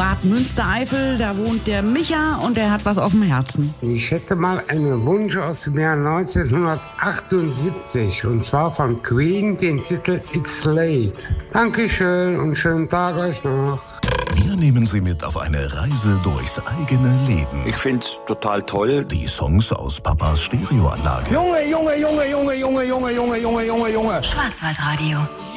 Bad Münstereifel. Da wohnt der Micha und der hat was auf dem Herzen. Ich hätte mal einen Wunsch aus dem Jahr 1978 und zwar von Queen, den Titel It's Late. Dankeschön und schönen Tag euch noch. Wir nehmen Sie mit auf eine Reise durchs eigene Leben. Ich find's total toll. Die Songs aus Papas Stereoanlage. Junge. Schwarzwaldradio.